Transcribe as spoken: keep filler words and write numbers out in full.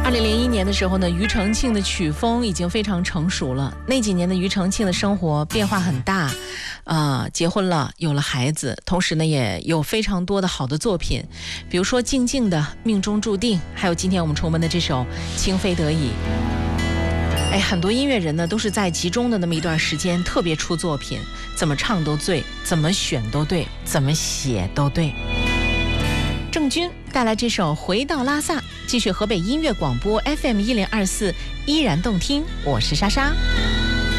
二零零一年的时候呢，庾澄庆的曲风已经非常成熟了。那几年的庾澄庆的生活变化很大，呃，结婚了，有了孩子，同时呢也有非常多的好的作品，比如说《静静的命中注定》，还有今天我们重温的这首《情非得已》。哎，很多音乐人呢都是在集中的那么一段时间特别出作品，怎么唱都对，怎么选都对，怎么写都对。郑钧带来这首《回到拉萨》，继续河北音乐广播 F M 一零二四，依然动听。我是莎莎。